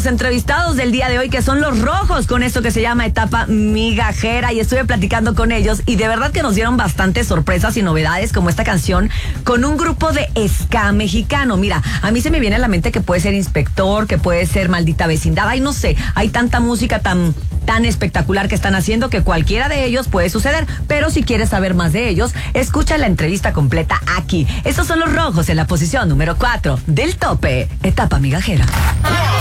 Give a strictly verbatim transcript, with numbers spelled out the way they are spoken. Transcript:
los entrevistados del día de hoy, que son Los Rojos, con esto que se llama Etapa Migajera, y estuve platicando con ellos y de verdad que nos dieron bastantes sorpresas y novedades, como esta canción con un grupo de ska mexicano. Mira, a mí se me viene a la mente que puede ser Inspector, que puede ser Maldita Vecindad, ay no sé, hay tanta música tan, tan espectacular que están haciendo que cualquiera de ellos puede suceder, pero si quieres saber más de ellos, escucha la entrevista completa aquí. Estos son Los Rojos en la posición número cuatro del tope, Etapa Migajera.